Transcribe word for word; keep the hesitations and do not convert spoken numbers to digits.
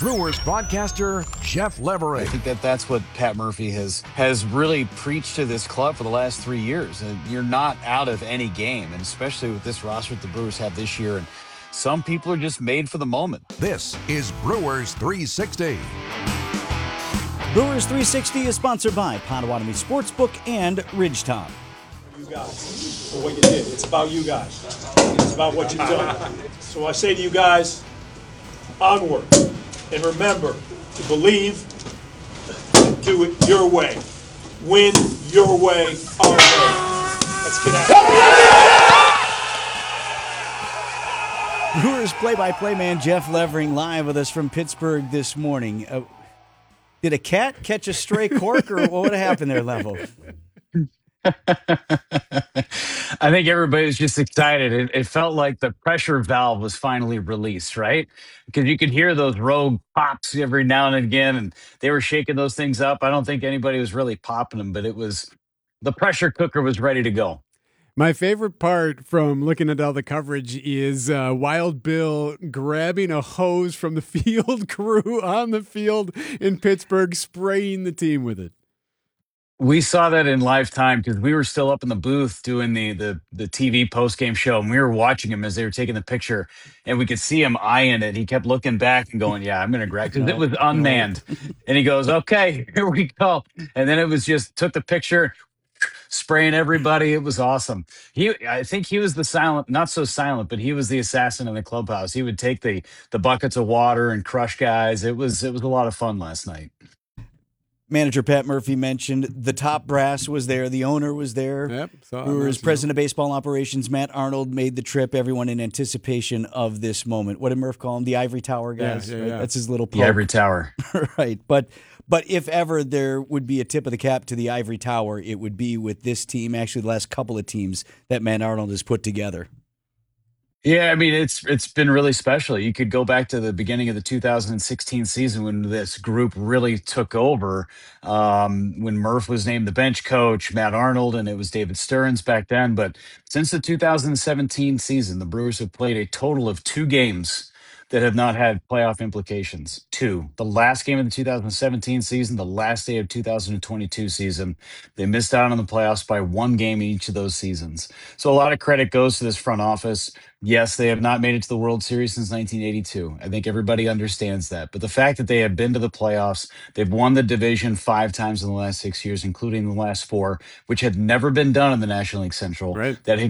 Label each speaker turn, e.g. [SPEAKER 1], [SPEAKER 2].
[SPEAKER 1] Brewers broadcaster Jeff Levering.
[SPEAKER 2] I think that that's what Pat Murphy has has really preached to this club for the last three years. And you're not out of any game, and especially with this roster that the Brewers have this year. And some people are just made for the moment.
[SPEAKER 1] This is Brewers three sixty.
[SPEAKER 3] Brewers three sixty is sponsored by Potawatomi Sportsbook and Ridgetop.
[SPEAKER 4] You guys, for what you did. It's about you guys. It's about what you've done. So I say to you guys, onward. And remember to believe and do it your way. Win your way, our way. Let's get out of here.
[SPEAKER 3] Brewers play-by-play man Jeff Levering live with us from Pittsburgh this morning. Uh, did a cat catch a stray cork, or what happened there, Level?
[SPEAKER 2] I think everybody was just excited. It, it felt like the pressure valve was finally released, right? Because you could hear those rogue pops every now and again, and they were shaking those things up. I don't think anybody was really popping them, but it was the pressure cooker was ready to go.
[SPEAKER 5] My favorite part from looking at all the coverage is uh, Wild Bill grabbing a hose from the field crew on the field in Pittsburgh, spraying the team with it.
[SPEAKER 2] We saw that in live time because we were still up in the booth doing the the the T V post game show, and we were watching him as they were taking the picture, and we could see him eyeing it. He kept looking back and going, "Yeah, I'm going to grab," because it was unmanned. And he goes, "Okay, here we go." And then it was just took the picture, spraying everybody. It was awesome. He, I think he was the silent, not so silent, but he was the assassin in the clubhouse. He would take the the buckets of water and crush guys. It was it was a lot of fun last night.
[SPEAKER 3] Manager Pat Murphy mentioned the top brass was there. The owner was there.
[SPEAKER 5] Yep. So
[SPEAKER 3] Brewers president of baseball operations, Matt Arnold, made the trip. Everyone in anticipation of this moment. What did Murph call him? The Ivory Tower guys.
[SPEAKER 5] Yeah, yeah,
[SPEAKER 3] right?
[SPEAKER 5] yeah.
[SPEAKER 3] That's his little poke.
[SPEAKER 2] The Ivory Tower.
[SPEAKER 3] Right. But but if ever there would be a tip of the cap to the Ivory Tower, it would be with this team, actually the last couple of teams that Matt Arnold has put together.
[SPEAKER 2] Yeah, I mean, it's it's been really special. You could go back to the beginning of the two thousand sixteen season when this group really took over, um, when Murph was named the bench coach, Matt Arnold, and it was David Stearns back then. But since the two thousand seventeen season, the Brewers have played a total of two games that have not had playoff implications. Two. The last game of the two thousand seventeen season, the last day of two thousand twenty-two season. They missed out on the playoffs by one game in each of those seasons. So a lot of credit goes to this front office. Yes, they have not made it to the World Series since nineteen eighty-two. I think everybody understands that. But the fact that they have been to the playoffs, they've won the division five times in the last six years, including the last four, which had never been done in the National League Central.
[SPEAKER 5] Right.
[SPEAKER 2] That